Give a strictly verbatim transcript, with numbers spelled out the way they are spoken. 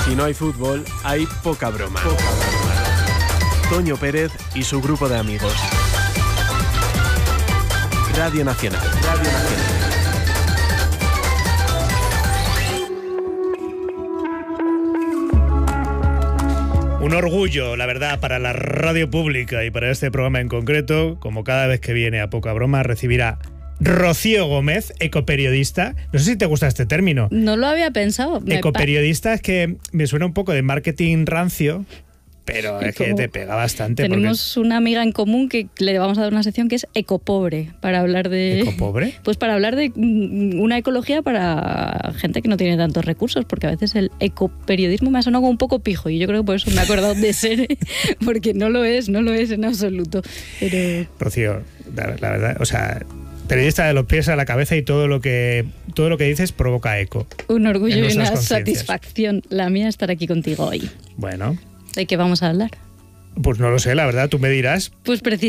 Si no hay fútbol, hay poca broma. Poca broma. Toño Pérez y su grupo de amigos. Radio Nacional. Radio Nacional. Un orgullo, la verdad, para la radio pública y para este programa en concreto, como cada vez que viene a Poca Broma, recibir a Rocío Gómez, ecoperiodista. No sé si te gusta este término. No lo había pensado. Ecoperiodista es que me suena un poco de marketing rancio, pero es que te pega bastante. Tenemos porque... una amiga en común que le vamos a dar una sección que es ecopobre, para hablar de... ¿Ecopobre? Pues para hablar de una ecología para gente que no tiene tantos recursos, porque a veces el ecoperiodismo me ha sonado como un poco pijo y yo creo que por eso me he acordado de ser, porque no lo es, no lo es en absoluto. Pero... Rocío, la, la verdad, o sea... periodista de los pies a la cabeza y todo lo que todo lo que dices provoca eco. Un orgullo y una satisfacción la mía estar aquí contigo hoy. Bueno. ¿De qué vamos a hablar? Pues no lo sé, la verdad, tú me dirás. Pues precisamente